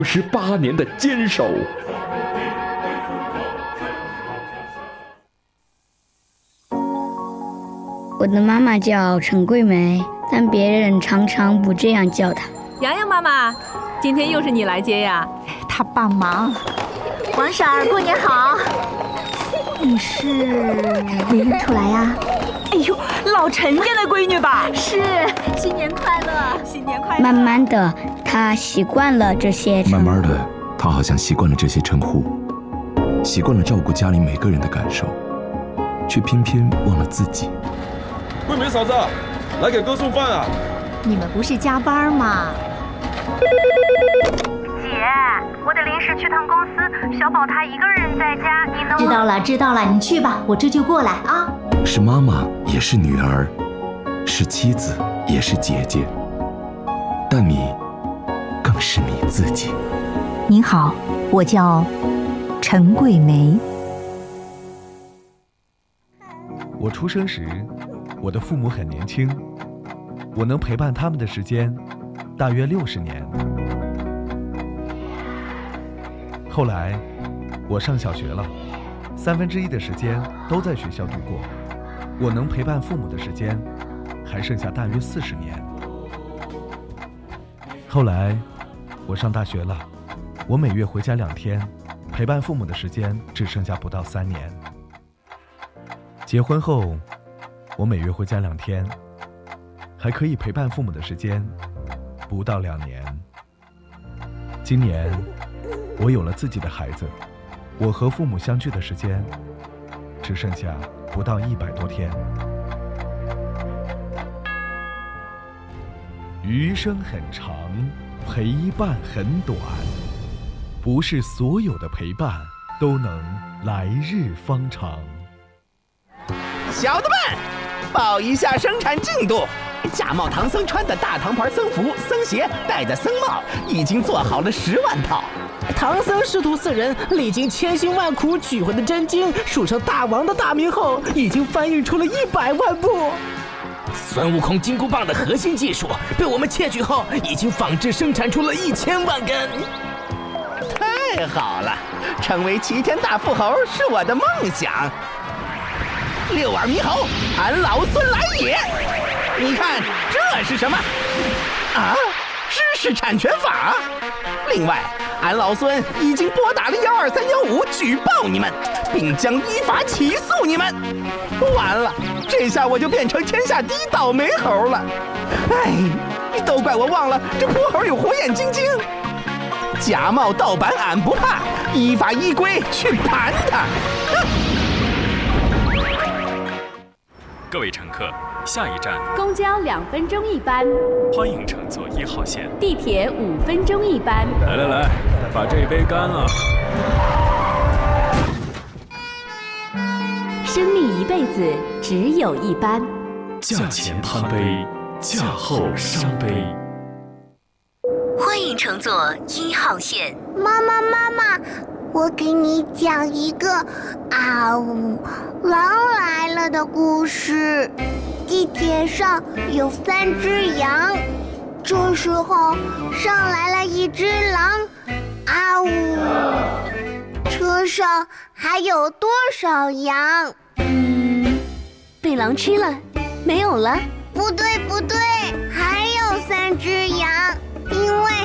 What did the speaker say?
58年的坚守。 我的妈妈叫陈桂梅，但别人常常不这样叫她。 洋洋妈妈，今天又是你来接呀？ 她帮忙。 王婶儿，过年好。 你是没认出来呀？ 哎呦，老陈家的闺女吧？ 是，新年快乐， 新年快乐。 慢慢的，她习惯了这些称呼。 慢慢的，她好像习惯了这些称呼，习惯了照顾家里每个人的感受，却偏偏忘了自己。 桂梅嫂子，来给哥送饭啊！ 你们不是加班吗？ 姐，我得临时去趟公司，小宝他一个人在家，你能…… 知道了，你去吧，我这就过来啊。 是妈妈，也是女儿，是妻子，也是姐姐，但你更是你自己。 您好，我叫陈桂梅。 我出生时，我的父母很年轻，我能陪伴他们的时间大约60年。后来我上小学了，1/3的时间都在学校度过，我能陪伴父母的时间还剩下大约40年。后来我上大学了，我每月回家2天，陪伴父母的时间只剩下不到3年。结婚后，我每月回家2天，还可以陪伴父母的时间不到2年。今年我有了自己的孩子，我和父母相聚的时间只剩下不到100多天。余生很长，陪伴很短，不是所有的陪伴都能来日方长。 小子们，报一下生产进度。假冒唐僧穿的大唐牌僧服、僧鞋，戴的僧帽，已经做好了10万套。 唐僧师徒4人历经千辛万苦取回的真经，数上大王的大名后，已经翻译出了100万部。孙悟空金箍棒的核心技术被我们窃取后，已经仿制生产出了1000万根。 太好了，成为齐天大富豪是我的梦想。6耳猕猴，俺老孙来也！你看这是什么？啊，知识产权法。另外，俺老孙已经拨打了12315举报你们，并将依法起诉你们。完了，这下我就变成天下第一倒霉猴了。哎，都怪我忘了这泼猴有火眼金睛。假冒盗版俺不怕，依法依规去盘他。 各位乘客，下一站公交2分钟一班， 欢迎乘坐1号线。 地铁5分钟一班。 来，把这杯干了。 生命一辈子只有一班， 驾前贪杯，驾后伤杯。 欢迎乘坐1号线。 妈妈，我给你讲一个狼来了的故事。地铁上有3只羊，这时候上来了一只狼，车上还有多少羊？ 被狼吃了，没有了。 不对，还有3只羊，因为